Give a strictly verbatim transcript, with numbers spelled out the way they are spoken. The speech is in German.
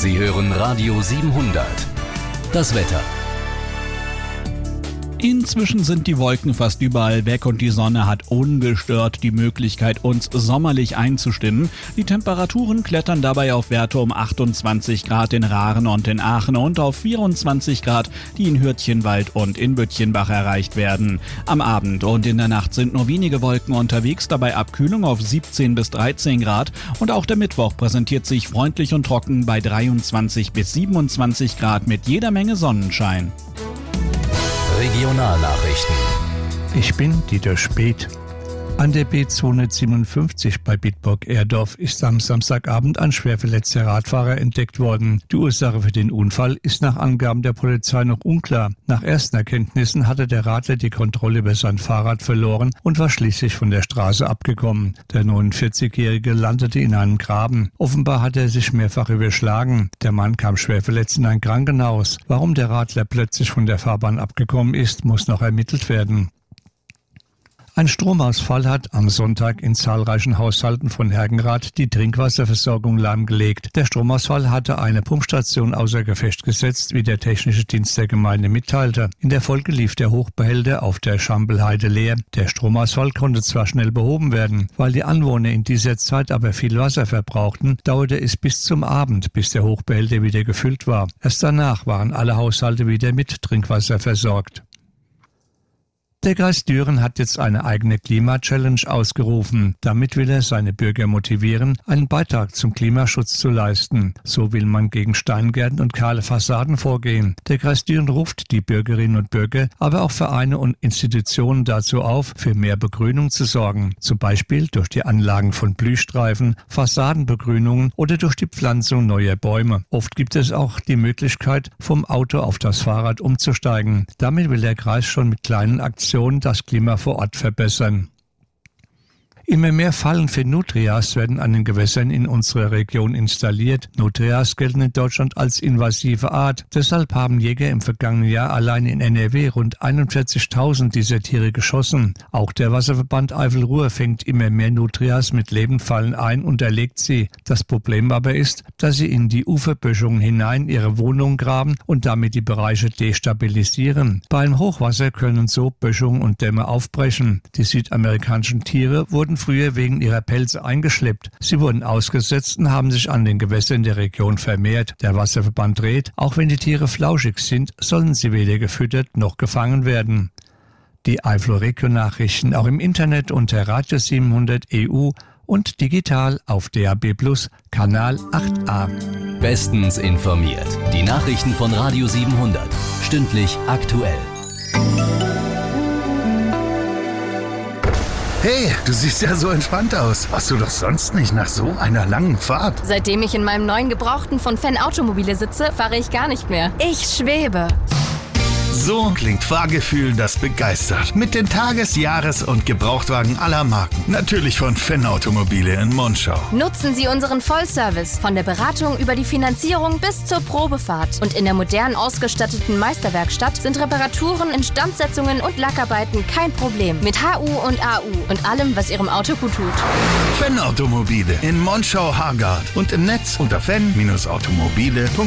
Sie hören Radio siebenhundert. Das Wetter. Inzwischen sind die Wolken fast überall weg und die Sonne hat ungestört die Möglichkeit, uns sommerlich einzustimmen. Die Temperaturen klettern dabei auf Werte um achtundzwanzig Grad in Raaren und in Aachen und auf vierundzwanzig Grad, die in Hürtchenwald und in Büttchenbach erreicht werden. Am Abend und in der Nacht sind nur wenige Wolken unterwegs, dabei Abkühlung auf siebzehn bis dreizehn Grad und auch der Mittwoch präsentiert sich freundlich und trocken bei dreiundzwanzig bis siebenundzwanzig Grad mit jeder Menge Sonnenschein. Regionalnachrichten. Ich bin Dieter Speth. An der B zweihundertsiebenundfünfzig bei Bitburg-Erdorf ist am Samstagabend ein schwer verletzter Radfahrer entdeckt worden. Die Ursache für den Unfall ist nach Angaben der Polizei noch unklar. Nach ersten Erkenntnissen hatte der Radler die Kontrolle über sein Fahrrad verloren und war schließlich von der Straße abgekommen. Der neunundvierzigjährige landete in einem Graben. Offenbar hat er sich mehrfach überschlagen. Der Mann kam schwer verletzt in ein Krankenhaus. Warum der Radler plötzlich von der Fahrbahn abgekommen ist, muss noch ermittelt werden. Ein Stromausfall hat am Sonntag in zahlreichen Haushalten von Hergenrath die Trinkwasserversorgung lahmgelegt. Der Stromausfall hatte eine Pumpstation außer Gefecht gesetzt, wie der technische Dienst der Gemeinde mitteilte. In der Folge lief der Hochbehälter auf der Schambelheide leer. Der Stromausfall konnte zwar schnell behoben werden, weil die Anwohner in dieser Zeit aber viel Wasser verbrauchten, dauerte es bis zum Abend, bis der Hochbehälter wieder gefüllt war. Erst danach waren alle Haushalte wieder mit Trinkwasser versorgt. Der Kreis Düren hat jetzt eine eigene Klima-Challenge ausgerufen. Damit will er seine Bürger motivieren, einen Beitrag zum Klimaschutz zu leisten. So will man gegen Steingärten und kahle Fassaden vorgehen. Der Kreis Düren ruft die Bürgerinnen und Bürger, aber auch Vereine und Institutionen dazu auf, für mehr Begrünung zu sorgen. Zum Beispiel durch die Anlagen von Blühstreifen, Fassadenbegrünungen oder durch die Pflanzung neuer Bäume. Oft gibt es auch die Möglichkeit, vom Auto auf das Fahrrad umzusteigen. Damit will der Kreis schon mit kleinen Aktionen das Klima vor Ort verbessern. Immer mehr Fallen für Nutrias werden an den Gewässern in unserer Region installiert. Nutrias gelten in Deutschland als invasive Art. Deshalb haben Jäger im vergangenen Jahr allein in N R W rund einundvierzigtausend dieser Tiere geschossen. Auch der Wasserverband Eifel-Ruhr fängt immer mehr Nutrias mit Lebendfallen ein und erlegt sie. Das Problem aber ist, dass sie in die Uferböschungen hinein ihre Wohnungen graben und damit die Bereiche destabilisieren. Bei einem Hochwasser können so Böschungen und Dämme aufbrechen. Die südamerikanischen Tiere wurden früher wegen ihrer Pelze eingeschleppt. Sie wurden ausgesetzt und haben sich an den Gewässern der Region vermehrt. Der Wasserverband rät, auch wenn die Tiere flauschig sind, sollen sie weder gefüttert noch gefangen werden. Die Eifel-Region-Nachrichten auch im Internet unter Radio siebenhundert E U und digital auf D A B Plus, Kanal acht a. Bestens informiert. Die Nachrichten von Radio siebenhundert. Stündlich aktuell. Hey, du siehst ja so entspannt aus. Warst du doch sonst nicht nach so einer langen Fahrt? Seitdem ich in meinem neuen Gebrauchten von Fenn Automobile sitze, fahre ich gar nicht mehr. Ich schwebe. So klingt Fahrgefühl, das begeistert. Mit den Tages-, Jahres- und Gebrauchtwagen aller Marken. Natürlich von Fenn Automobile in Monschau. Nutzen Sie unseren Vollservice von der Beratung über die Finanzierung bis zur Probefahrt. Und in der modern ausgestatteten Meisterwerkstatt sind Reparaturen, Instandsetzungen und Lackarbeiten kein Problem. Mit H U und A U und allem, was Ihrem Auto gut tut. Fenn Automobile in Monschau-Hargard und im Netz unter fenn Bindestrich automobile punkt de.